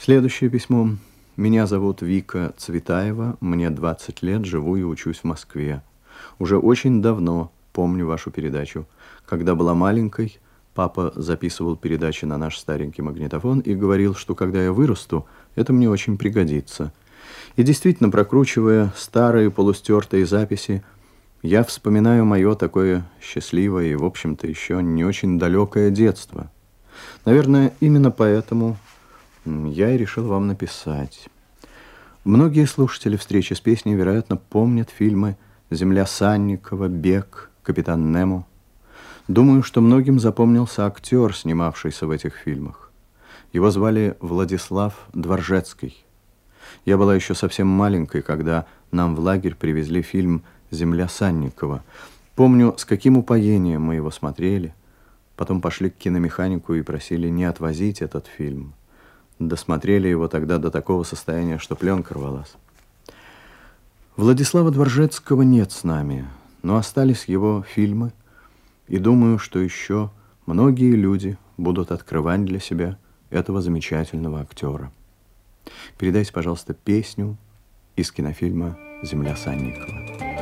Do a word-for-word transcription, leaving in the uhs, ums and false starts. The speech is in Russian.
Следующее письмо. Меня зовут Вика Цветаева, мне двадцать лет, живу и учусь в Москве. Уже очень давно помню вашу передачу. Когда была маленькой, папа записывал передачи на наш старенький магнитофон и говорил, что когда я вырасту, это мне очень пригодится. И действительно, прокручивая старые полустертые записи, я вспоминаю мое такое счастливое и, в общем-то, еще не очень далекое детство. Наверное, именно поэтому я и решил вам написать. Многие слушатели встречи с песней, вероятно, помнят фильмы «Земля Санникова», «Бег», «Капитан Немо». Думаю, что многим запомнился актер, снимавшийся в этих фильмах. Его звали Владислав Дворжецкий. Я была еще совсем маленькой, когда нам в лагерь привезли фильм «Земля Санникова». Помню, с каким упоением мы его смотрели. Потом пошли к киномеханику и просили не отвозить этот фильм. Досмотрели его тогда до такого состояния, что пленка рвалась. Владислава Дворжецкого нет с нами, но остались его фильмы, и думаю, что еще многие люди будут открывать для себя этого замечательного актера. Передайте, пожалуйста, песню из кинофильма «Земля Санникова».